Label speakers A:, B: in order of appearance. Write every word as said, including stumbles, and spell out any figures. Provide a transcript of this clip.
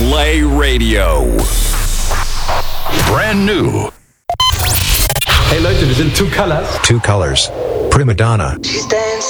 A: Play Radio. Brand new.
B: Hey Leute, wir sind Two Colors.
C: Two Colors. Prima Donna.
D: She's dancing.